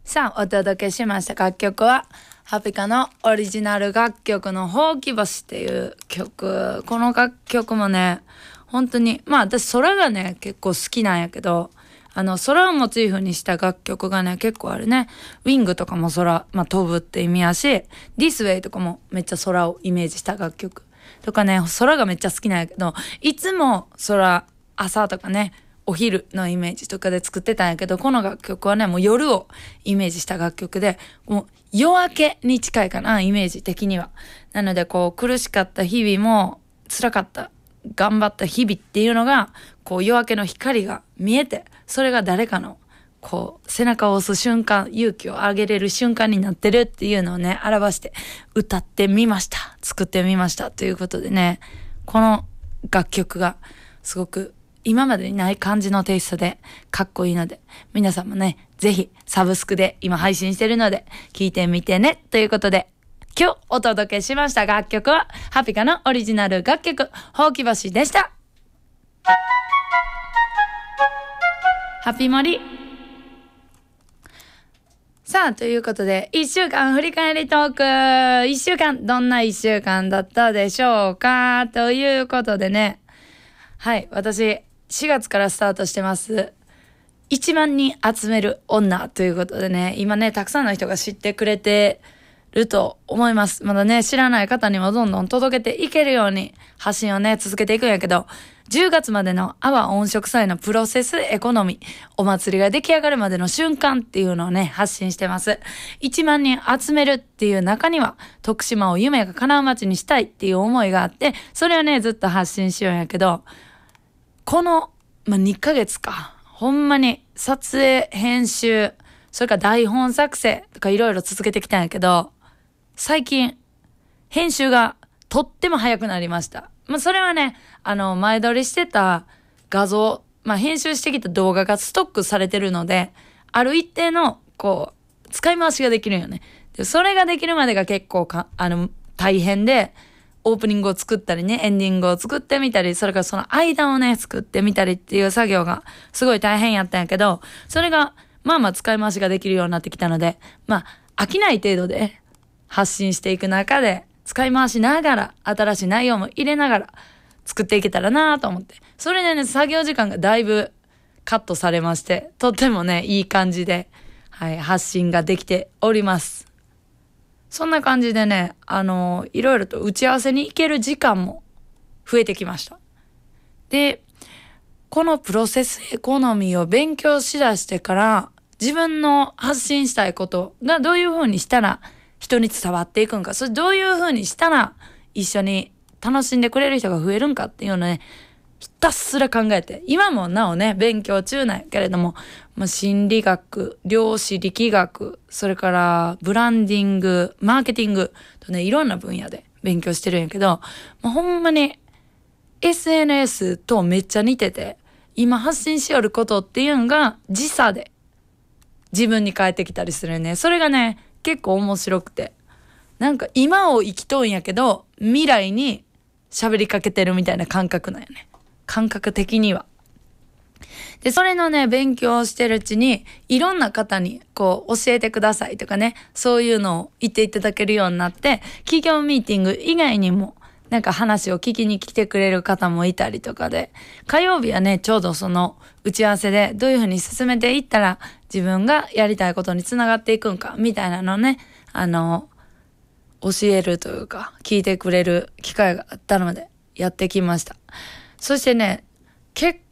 さあお届けしました楽曲はハピカのオリジナル楽曲のほうき星っていう曲。この楽曲もね本当に私空がね結構好きなんやけど、空をモチーフにした楽曲がね結構あるね。ウィングとかも空、飛ぶって意味やし、ディスウェイとかもめっちゃ空をイメージした楽曲とかね、空がめっちゃ好きなんやけど、いつも空朝とかねお昼のイメージとかで作ってたんやけど、この楽曲はねもう夜をイメージした楽曲で、もう夜明けに近いかな、イメージ的には。なのでこう苦しかった日々も辛かった頑張った日々っていうのがこう夜明けの光が見えて、それが誰かのこう背中を押す瞬間、勇気をあげれる瞬間になってるっていうのをね表して歌ってみました、作ってみましたということでね、この楽曲がすごく今までにない感じのテイストでかっこいいので、皆さんもねぜひサブスクで今配信してるので聞いてみてねということで、今日お届けしました楽曲はハピカのオリジナル楽曲ほうき星でした。ハピモリ。さあということで1週間振り返りトーク。1週間どんな1週間だったでしょうかということでね、はい私4月からスタートしてます1万人集める女ということでね、今ねたくさんの人が知ってくれてると思います。まだね知らない方にもどんどん届けていけるように発信をね続けていくんやけど、10月までの阿波音色祭のプロセスエコノミー、お祭りが出来上がるまでの瞬間っていうのをね発信してます。1万人集めるっていう中には徳島を夢が叶う街にしたいっていう思いがあって、それをねずっと発信しようんやけど、この、2ヶ月かほんまに撮影編集それから台本作成とかいろいろ続けてきたんやけど、最近編集がとっても早くなりました。それはね前撮りしてた画像、編集してきた動画がストックされてるので、ある一定のこう使い回しができるんよね。でそれができるまでが結構大変で、オープニングを作ったりねエンディングを作ってみたり、それからその間をね作ってみたりっていう作業がすごい大変やったんやけど、それが使い回しができるようになってきたので、飽きない程度で発信していく中で使い回しながら新しい内容も入れながら作っていけたらなと思って、それでね作業時間がだいぶカットされまして、とってもねいい感じで、発信ができております。そんな感じでねいろいろと打ち合わせに行ける時間も増えてきました。でこのプロセスエコノミーを勉強しだしてから、自分の発信したいことがどういう風にしたら人に伝わっていくんか、それどういう風にしたら一緒に楽しんでくれる人が増えるんかっていうのをねひたすら考えて、今もなおね勉強中なんやけれども、心理学、量子力学、それからブランディング、マーケティングとねいろんな分野で勉強してるんやけど、ほんまに SNS とめっちゃ似てて、今発信しよることっていうのが時差で自分に返ってきたりするね。それがね結構面白くて、なんか今を生きとんやけど未来に喋りかけてるみたいな感覚なんよね、感覚的には。でそれのね勉強をしてるうちにいろんな方にこう教えてくださいとかね、そういうのを言っていただけるようになって、企業ミーティング以外にもなんか話を聞きに来てくれる方もいたりとかで、火曜日はねちょうどその打ち合わせでどういう風に進めていったら自分がやりたいことにつながっていくんかみたいなのね教えるというか聞いてくれる機会があったのでやってきました。そしてね結